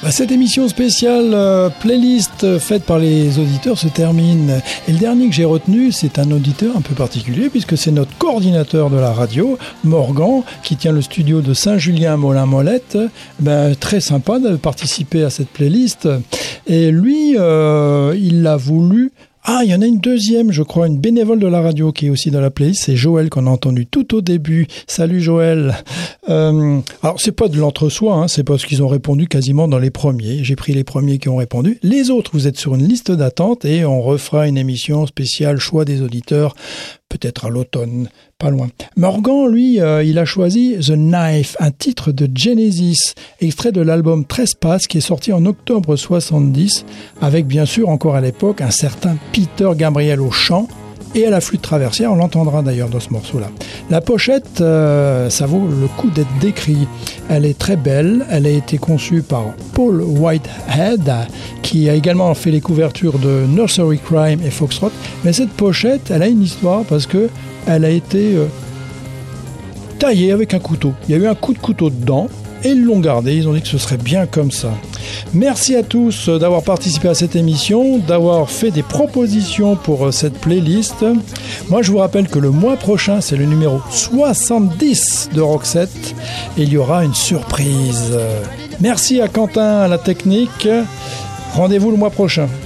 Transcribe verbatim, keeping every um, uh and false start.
Bah, cette émission spéciale euh, playlist faite par les auditeurs se termine. Et le dernier que j'ai retenu, c'est un auditeur un peu particulier puisque c'est notre coordinateur de la radio, Morgan, qui tient le studio de Saint-Julien-Molin-Molette. Ben, très sympa de participer à cette playlist. Et lui, euh, il l'a voulu. Ah, il y en a une deuxième, je crois, une bénévole de la radio qui est aussi dans la playlist, c'est Joël qu'on a entendu tout au début. Salut Joël. Euh, alors c'est pas de l'entre-soi, hein, c'est parce qu'ils ont répondu quasiment dans les premiers. J'ai pris les premiers qui ont répondu. Les autres, vous êtes sur une liste d'attente et on refera une émission spéciale choix des auditeurs, peut-être à l'automne, pas loin. Morgan, lui, euh, il a choisi The Knife, un titre de Genesis, extrait de l'album Trespass qui est sorti en octobre soixante-dix, avec bien sûr encore à l'époque un certain Peter Gabriel au chant et à la flûte traversière, on l'entendra d'ailleurs dans ce morceau-là. La pochette, euh, ça vaut le coup d'être décrit. Elle est très belle, elle a été conçue par Paul Whitehead, qui a également fait les couvertures de Nursery Crime et Foxtrot. Mais cette pochette, elle a une histoire parce que elle a été euh, taillée avec un couteau. Il y a eu un coup de couteau dedans et ils l'ont gardé. Ils ont dit que ce serait bien comme ça. Merci à tous d'avoir participé à cette émission, d'avoir fait des propositions pour cette playlist. Moi, je vous rappelle que le mois prochain, c'est le numéro soixante-dix de Roxette et il y aura une surprise. Merci à Quentin à la technique. Rendez-vous le mois prochain.